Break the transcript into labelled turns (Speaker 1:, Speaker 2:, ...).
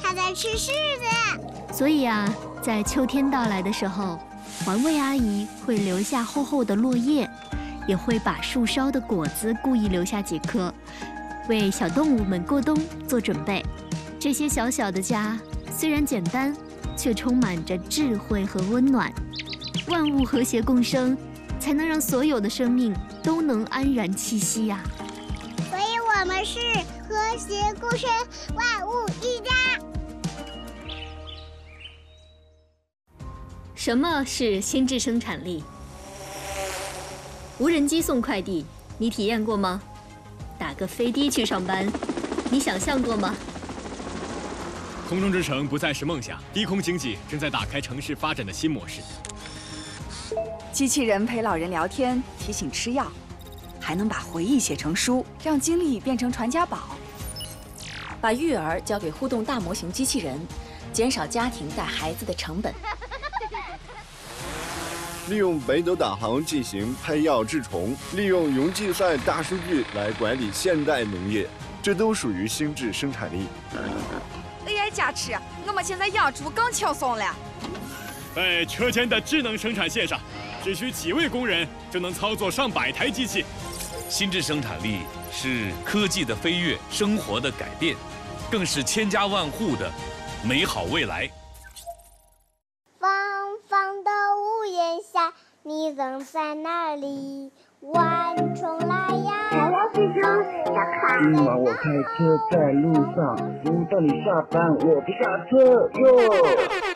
Speaker 1: 它在吃柿子。
Speaker 2: 所以啊，在秋天到来的时候，环卫阿姨会留下厚厚的落叶，也会把树梢的果子故意留下几颗，为小动物们过冬做准备。这些小小的家虽然简单，却充满着智慧和温暖。万物和谐共生，才能让所有的生命都能安然栖息呀。
Speaker 1: 所以我们是和谐共生，万物一家。
Speaker 2: 什么是心智生产力？无人机送快递，你体验过吗？打个飞的去上班，你想象过吗？
Speaker 3: 空中之城不再是梦想，低空经济正在打开城市发展的新模式。
Speaker 4: 机器人陪老人聊天，提醒吃药，还能把回忆写成书，让经历变成传家宝。
Speaker 5: 把育儿交给互动大模型机器人，减少家庭带孩子的成本。
Speaker 6: 利用北斗导航进行拍药治虫，利用云计算大数据来管理现代农业，这都属于心智生产力。
Speaker 4: AI 加持，我们现在养猪更轻松了。
Speaker 3: 在车间的智能生产线上，只需几位工人就能操作上百台机器。
Speaker 7: 心智生产力是科技的飞跃，生活的改变，更是千家万户的美好未来。
Speaker 1: 方方的屋檐下，你总在那里？晚虫来呀！
Speaker 8: 我要睡觉，要看。今晚我开车在路上，不等你下班，我不下车哟。